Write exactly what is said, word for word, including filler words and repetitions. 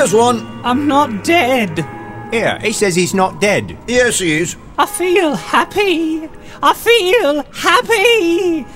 Here's one. I'm not dead. Here, he says he's not dead. Yes, he is. I feel happy. I feel happy.